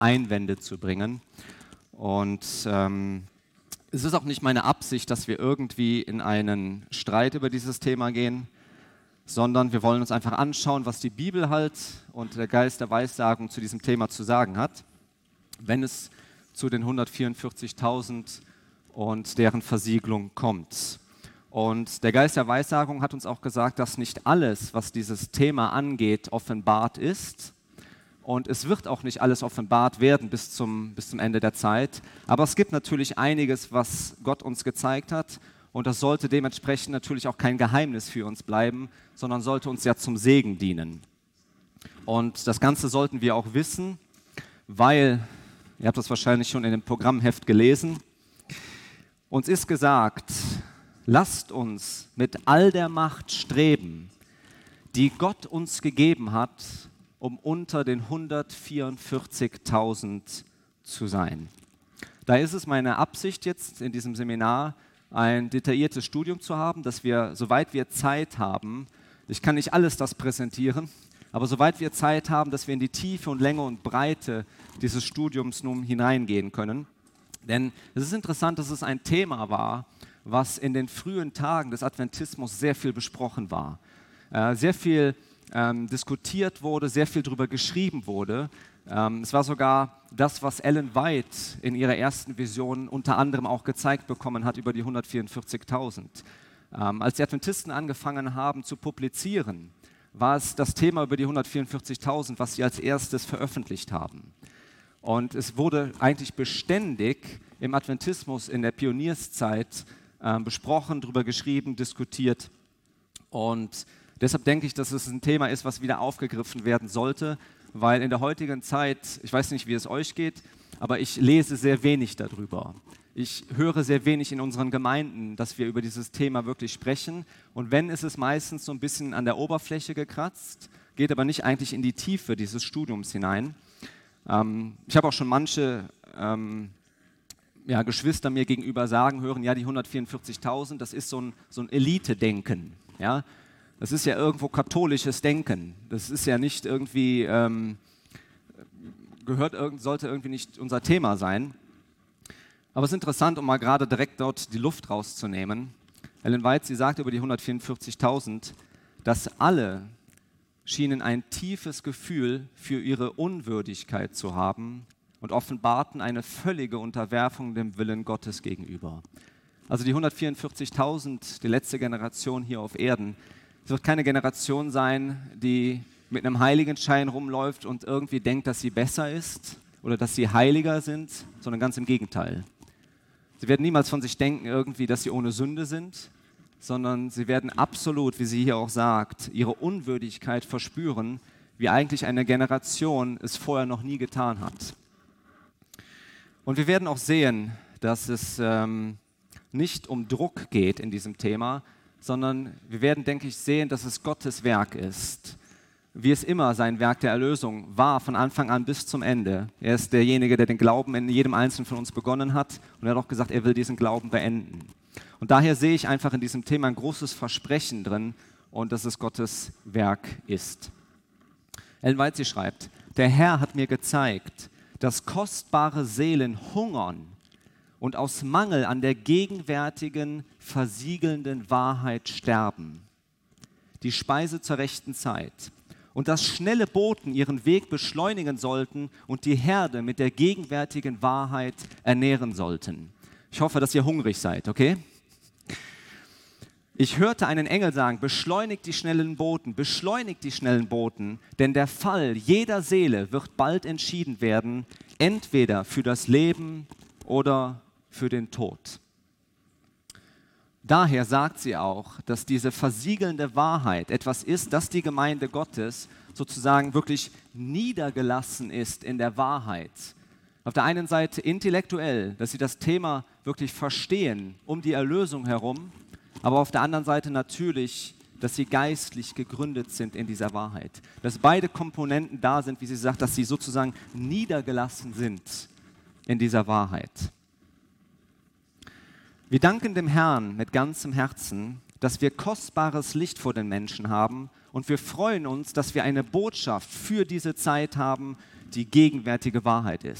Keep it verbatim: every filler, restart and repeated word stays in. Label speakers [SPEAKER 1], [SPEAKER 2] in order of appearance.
[SPEAKER 1] Einwände zu bringen. Und ähm, es ist auch nicht meine Absicht, dass wir irgendwie in einen Streit über dieses Thema gehen, sondern wir wollen uns einfach anschauen, was die Bibel halt und der Geist der Weissagung zu diesem Thema zu sagen hat, wenn es zu den hundertvierundvierzigtausend und deren Versiegelung kommt. Und der Geist der Weissagung hat uns auch gesagt, dass nicht alles, was dieses Thema angeht, offenbart ist. Und es wird auch nicht alles offenbart werden bis zum, bis zum Ende der Zeit. Aber es gibt natürlich einiges, was Gott uns gezeigt hat. Und das sollte dementsprechend natürlich auch kein Geheimnis für uns bleiben, sondern sollte uns ja zum Segen dienen. Und das Ganze sollten wir auch wissen, weil, ihr habt das wahrscheinlich schon in dem Programmheft gelesen, uns ist gesagt, lasst uns mit all der Macht streben, die Gott uns gegeben hat, um unter den hundertvierundvierzigtausend zu sein. Da ist es meine Absicht jetzt in diesem Seminar, ein detailliertes Studium zu haben, dass wir, soweit wir Zeit haben, ich kann nicht alles das präsentieren, aber soweit wir Zeit haben, dass wir in die Tiefe und Länge und Breite dieses Studiums nun hineingehen können. Denn es ist interessant, dass es ein Thema war, was in den frühen Tagen des Adventismus sehr viel besprochen war. Äh, sehr viel ähm, diskutiert wurde, sehr viel darüber geschrieben wurde. Ähm, es war sogar das, was Ellen White in ihrer ersten Vision unter anderem auch gezeigt bekommen hat über die hundertvierundvierzigtausend. Ähm, als die Adventisten angefangen haben zu publizieren, war es das Thema über die hundertvierundvierzigtausend, was sie als erstes veröffentlicht haben. Und es wurde eigentlich beständig im Adventismus in der Pionierszeit äh, besprochen, darüber geschrieben, diskutiert. Und deshalb denke ich, dass es ein Thema ist, was wieder aufgegriffen werden sollte, weil in der heutigen Zeit, ich weiß nicht, wie es euch geht, aber ich lese sehr wenig darüber. Ich höre sehr wenig in unseren Gemeinden, dass wir über dieses Thema wirklich sprechen. Und wenn, ist es meistens so ein bisschen an der Oberfläche gekratzt, geht aber nicht eigentlich in die Tiefe dieses Studiums hinein. Ähm, ich habe auch schon manche ähm, ja, Geschwister mir gegenüber sagen hören, ja, die hundertvierundvierzigtausend, das ist so ein, so ein Elite-Denken. Ja? Das ist ja irgendwo katholisches Denken. Das ist ja nicht irgendwie, ähm, gehört, sollte irgendwie nicht unser Thema sein. Aber es ist interessant, um mal gerade direkt dort die Luft rauszunehmen. Ellen White, sie sagt über die hundertvierundvierzigtausend, dass alle schienen ein tiefes Gefühl für ihre Unwürdigkeit zu haben und offenbarten eine völlige Unterwerfung dem Willen Gottes gegenüber. Also die hundertvierundvierzigtausend, die letzte Generation hier auf Erden, es wird keine Generation sein, die mit einem Heiligenschein rumläuft und irgendwie denkt, dass sie besser ist oder dass sie heiliger sind, sondern ganz im Gegenteil. Sie werden niemals von sich denken, irgendwie, dass sie ohne Sünde sind, sondern sie werden absolut, wie sie hier auch sagt, ihre Unwürdigkeit verspüren, wie eigentlich eine Generation es vorher noch nie getan hat. Und wir werden auch sehen, dass es ähm, nicht um Druck geht in diesem Thema, sondern wir werden, denke ich, sehen, dass es Gottes Werk ist. Wie es immer sein Werk der Erlösung war, von Anfang an bis zum Ende. Er ist derjenige, der den Glauben in jedem Einzelnen von uns begonnen hat und er hat auch gesagt, er will diesen Glauben beenden. Und daher sehe ich einfach in diesem Thema ein großes Versprechen drin und dass es Gottes Werk ist. Ellen White, sie schreibt, der Herr hat mir gezeigt, dass kostbare Seelen hungern und aus Mangel an der gegenwärtigen, versiegelnden Wahrheit sterben. Die Speise zur rechten Zeit. Und dass schnelle Boten ihren Weg beschleunigen sollten und die Herde mit der gegenwärtigen Wahrheit ernähren sollten. Ich hoffe, dass ihr hungrig seid, okay? Ich hörte einen Engel sagen, beschleunigt die schnellen Boten, beschleunigt die schnellen Boten, denn der Fall jeder Seele wird bald entschieden werden, entweder für das Leben oder für den Tod. Daher sagt sie auch, dass diese versiegelnde Wahrheit etwas ist, dass die Gemeinde Gottes sozusagen wirklich niedergelassen ist in der Wahrheit. Auf der einen Seite intellektuell, dass sie das Thema wirklich verstehen um die Erlösung herum, aber auf der anderen Seite natürlich, dass sie geistlich gegründet sind in dieser Wahrheit. Dass beide Komponenten da sind, wie sie sagt, dass sie sozusagen niedergelassen sind in dieser Wahrheit. Wir danken dem Herrn mit ganzem Herzen, dass wir kostbares Licht vor den Menschen haben und wir freuen uns, dass wir eine Botschaft für diese Zeit haben, die gegenwärtige Wahrheit ist.